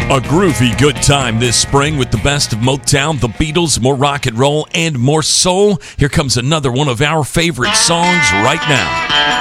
A groovy good time this spring with the best of Motown, the Beatles, more rock and roll, and more soul. Here comes another one of our favorite songs right now.